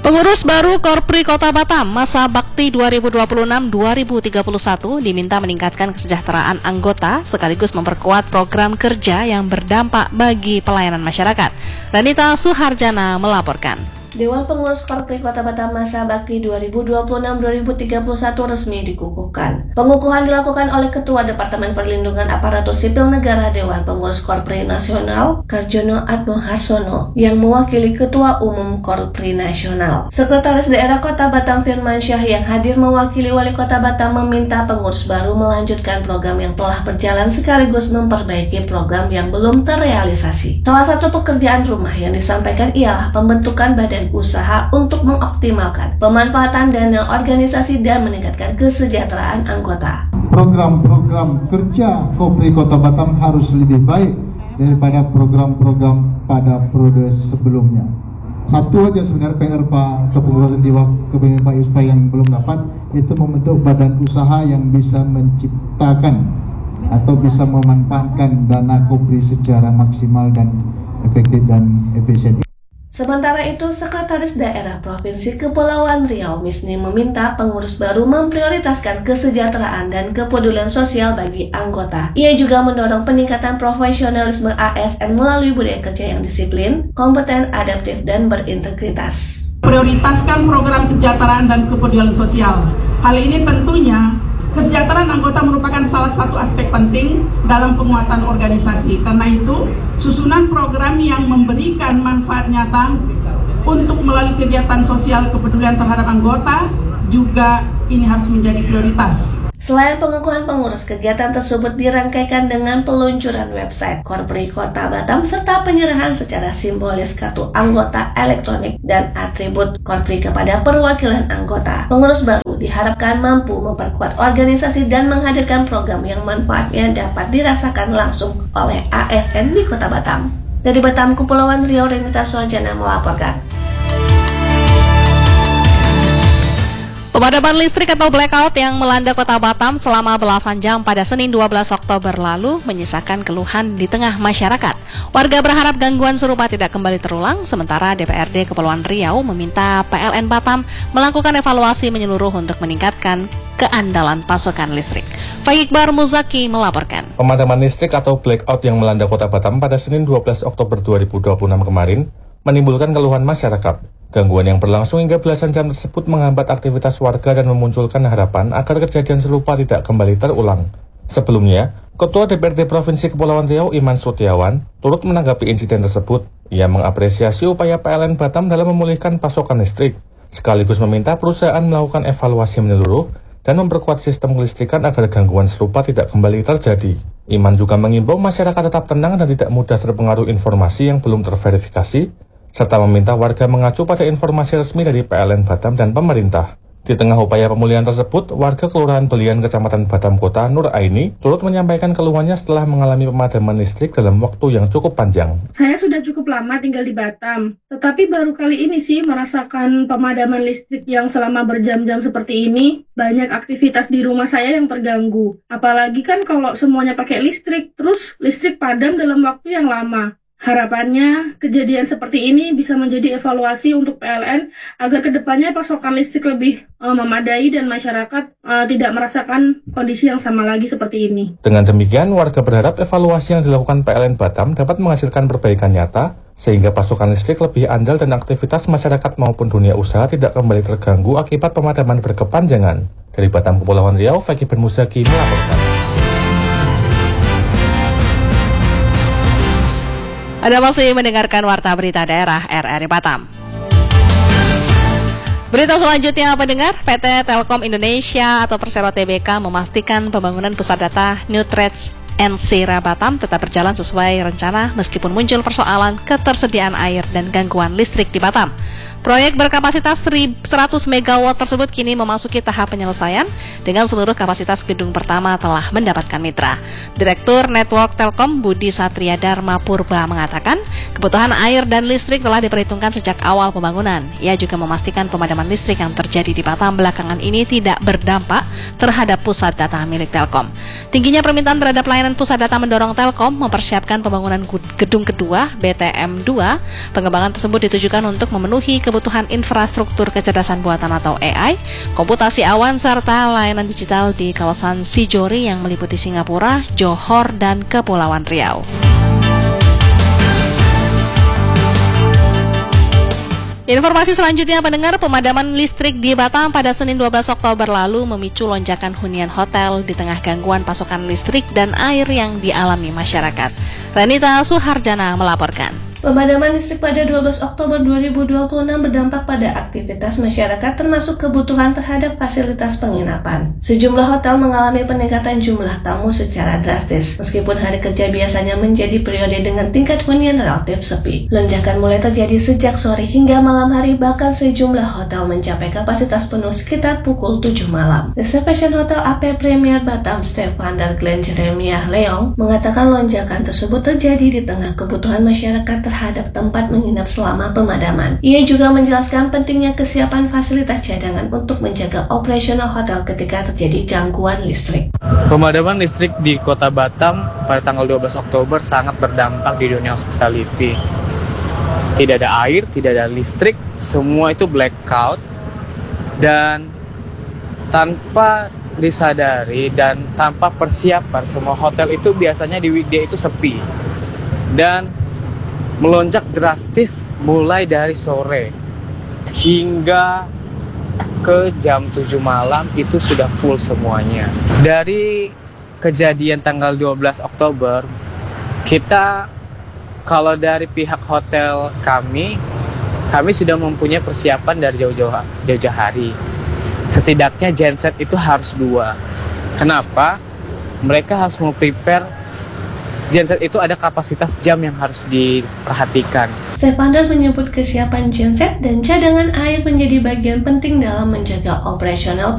Pengurus baru Korpri Kota Batam masa bakti 2026-2031 diminta meningkatkan kesejahteraan anggota sekaligus memperkuat program kerja yang berdampak bagi pelayanan masyarakat. Ranita Suharjana melaporkan. Dewan Pengurus Korpri Kota Batam masa bakti 2026-2031 resmi dikukuhkan. Pengukuhan dilakukan oleh Ketua Departemen Perlindungan Aparatur Sipil Negara Dewan Pengurus Korpri Nasional, Karjono Atmoharsono, yang mewakili Ketua Umum Korpri Nasional. Sekretaris Daerah Kota Batam Firmansyah yang hadir mewakili Wali Kota Batam meminta pengurus baru melanjutkan program yang telah berjalan sekaligus memperbaiki program yang belum terrealisasi. Salah satu pekerjaan rumah yang disampaikan ialah pembentukan badan usaha untuk mengoptimalkan pemanfaatan dana organisasi dan meningkatkan kesejahteraan anggota. Program-program kerja Korpri Kota Batam harus lebih baik daripada program-program pada periode sebelumnya. Satu aja sebenarnya PR Pak Kepengurusan Dewan Kepemimpinan Pak Yusuf yang belum dapat, itu membentuk badan usaha yang bisa menciptakan atau bisa memanfaatkan dana Korpri secara maksimal dan efektif dan efisien. Sementara itu, Sekretaris Daerah Provinsi Kepulauan Riau Misni meminta pengurus baru memprioritaskan kesejahteraan dan kepedulian sosial bagi anggota. Ia juga mendorong peningkatan profesionalisme ASN melalui budaya kerja yang disiplin, kompeten, adaptif, dan berintegritas. Prioritaskan program kesejahteraan dan kepedulian sosial. Hal ini tentunya kesejahteraan anggota merupakan salah satu aspek penting dalam penguatan organisasi. Karena itu, susunan program yang memberikan manfaat nyata untuk melalui kegiatan sosial kepedulian terhadap anggota juga ini harus menjadi prioritas. Selain pengukuhan pengurus, kegiatan tersebut dirangkaikan dengan peluncuran website Korpri Kota Batam serta penyerahan secara simbolis kartu anggota elektronik dan atribut Korpri kepada perwakilan anggota. Pengurus baru diharapkan mampu memperkuat organisasi dan menghadirkan program yang manfaatnya dapat dirasakan langsung oleh ASN di Kota Batam. Dari Batam, Kepulauan Riau, Ranita Suharjana melaporkan. Pemadaman listrik atau blackout yang melanda Kota Batam selama belasan jam pada Senin 12 Oktober lalu menyisakan keluhan di tengah masyarakat. Warga berharap gangguan serupa tidak kembali terulang, sementara DPRD Kepulauan Riau meminta PLN Batam melakukan evaluasi menyeluruh untuk meningkatkan keandalan pasokan listrik. Faikbar Muzaki melaporkan. Pemadaman listrik atau blackout yang melanda Kota Batam pada Senin 12 Oktober 2026 kemarin menimbulkan keluhan masyarakat. Gangguan yang berlangsung hingga belasan jam tersebut menghambat aktivitas warga dan memunculkan harapan agar kejadian serupa tidak kembali terulang. Sebelumnya, Ketua DPRD Provinsi Kepulauan Riau Iman Sutiawan turut menanggapi insiden tersebut. Ia mengapresiasi upaya PLN Batam dalam memulihkan pasokan listrik, sekaligus meminta perusahaan melakukan evaluasi menyeluruh dan memperkuat sistem kelistrikan agar gangguan serupa tidak kembali terjadi. Iman juga mengimbau masyarakat tetap tenang dan tidak mudah terpengaruh informasi yang belum terverifikasi, serta meminta warga mengacu pada informasi resmi dari PLN Batam dan pemerintah. Di tengah upaya pemulihan tersebut, warga Kelurahan Belian Kecamatan Batam Kota Nur Aini turut menyampaikan keluhannya setelah mengalami pemadaman listrik dalam waktu yang cukup panjang. Saya sudah cukup lama tinggal di Batam, tetapi baru kali ini sih merasakan pemadaman listrik yang selama berjam-jam seperti ini. Banyak aktivitas di rumah saya yang terganggu. Apalagi kan kalau semuanya pakai listrik, terus listrik padam dalam waktu yang lama. Harapannya kejadian seperti ini bisa menjadi evaluasi untuk PLN agar kedepannya pasokan listrik lebih memadai dan masyarakat tidak merasakan kondisi yang sama lagi seperti ini. Dengan demikian, warga berharap evaluasi yang dilakukan PLN Batam dapat menghasilkan perbaikan nyata sehingga pasokan listrik lebih andal dan aktivitas masyarakat maupun dunia usaha tidak kembali terganggu akibat pemadaman berkepanjangan. Dari Batam, Kepulauan Riau, Faikbar Muzaki melaporkan. Anda masih mendengarkan Warta Berita Daerah RRI Batam. Berita selanjutnya, pendengar, PT Telkom Indonesia atau Persero Tbk memastikan pembangunan pusat data Newtrades NCRA Batam tetap berjalan sesuai rencana meskipun muncul persoalan ketersediaan air dan gangguan listrik di Batam. Proyek berkapasitas 100 MW tersebut kini memasuki tahap penyelesaian dengan seluruh kapasitas gedung pertama telah mendapatkan mitra. Direktur Network Telkom Budi Satria Dharma Purba mengatakan kebutuhan air dan listrik telah diperhitungkan sejak awal pembangunan. Ia juga memastikan pemadaman listrik yang terjadi di Batam belakangan ini tidak berdampak terhadap pusat data milik Telkom. Tingginya permintaan terhadap layanan Layanan Pusat Data mendorong Telkom mempersiapkan pembangunan gedung kedua BTM 2. Pengembangan tersebut ditujukan untuk memenuhi kebutuhan infrastruktur kecerdasan buatan atau AI, komputasi awan, serta layanan digital di kawasan Sijori yang meliputi Singapura, Johor, dan Kepulauan Riau. Informasi selanjutnya, pendengar, pemadaman listrik di Batam pada Senin 12 Oktober lalu memicu lonjakan hunian hotel di tengah gangguan pasokan listrik dan air yang dialami masyarakat. Renita Suharjana melaporkan. Pemadaman listrik pada 12 Oktober 2026 berdampak pada aktivitas masyarakat termasuk kebutuhan terhadap fasilitas penginapan. Sejumlah hotel mengalami peningkatan jumlah tamu secara drastis. Meskipun hari kerja biasanya menjadi periode dengan tingkat hunian relatif sepi. Lonjakan mulai terjadi sejak sore hingga malam hari, bahkan sejumlah hotel mencapai kapasitas penuh sekitar pukul 7 malam. Reservation Hotel AP Premier Batam Stefan dan Glenn Jeremiah Leong mengatakan lonjakan tersebut terjadi di tengah kebutuhan masyarakat terhadap tempat menginap selama pemadaman. Ia juga menjelaskan pentingnya kesiapan fasilitas cadangan untuk menjaga operasional hotel ketika terjadi gangguan listrik. Pemadaman listrik di Kota Batam pada tanggal 12 Oktober sangat berdampak di dunia hospitality. Tidak ada air, tidak ada listrik, semua itu blackout, dan tanpa disadari dan tanpa persiapan, semua hotel itu biasanya di weekday itu sepi dan melonjak drastis mulai dari sore hingga ke jam 7 malam itu sudah full semuanya. Dari kejadian tanggal 12 Oktober, kita kalau dari pihak hotel kami sudah mempunyai persiapan dari jauh-jauh hari. Setidaknya genset itu harus 2. Kenapa? Mereka harus prepare genset itu, ada kapasitas jam yang harus diperhatikan. Stefander menyebut kesiapan genset dan cadangan air menjadi bagian penting dalam menjaga operasional